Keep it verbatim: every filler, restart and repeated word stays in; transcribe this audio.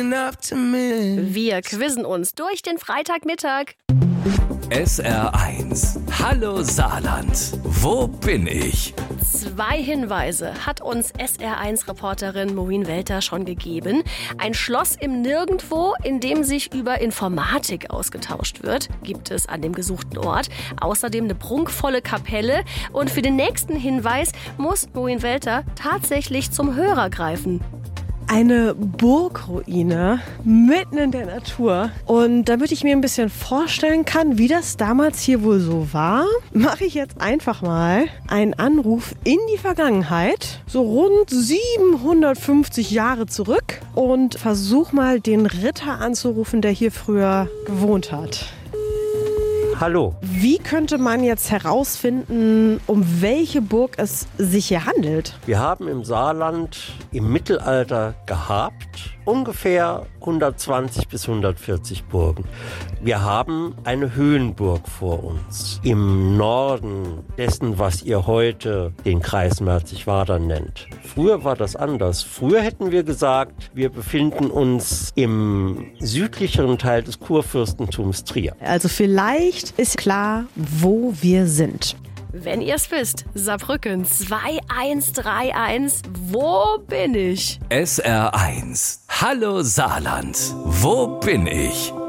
looking up to me. Wir quizzen uns durch den Freitagmittag. S R eins. Hallo Saarland. Wo bin ich? Zwei Hinweise hat uns S R eins Reporterin Maureen Welter schon gegeben. Ein Schloss im Nirgendwo, in dem sich über Informatik ausgetauscht wird, gibt es an dem gesuchten Ort. Außerdem eine prunkvolle Kapelle. Und für den nächsten Hinweis muss Maureen Welter tatsächlich zum Hörer greifen. Eine Burgruine mitten in der Natur. Und damit ich mir ein bisschen vorstellen kann, wie das damals hier wohl so war, mache ich jetzt einfach mal einen Anruf in die Vergangenheit, so rund siebenhundertfünfzig Jahre zurück, und versuche mal den Ritter anzurufen, der hier früher gewohnt hat. Hallo. Wie könnte man jetzt herausfinden, um welche Burg es sich hier handelt? Wir haben im Saarland im Mittelalter gehabt ungefähr hundertzwanzig bis hundertvierzig Burgen. Wir haben eine Höhenburg vor uns im Norden dessen, was ihr heute den Kreis Merzig-Wadern nennt. Früher war das anders. Früher hätten wir gesagt, wir befinden uns im südlicheren Teil des Kurfürstentums Trier. Also vielleicht ist klar, wo wir sind. Wenn ihr es wisst, Saarbrücken zwei eins drei eins, wo bin ich? S R eins. Hallo Saarland. Wo bin ich?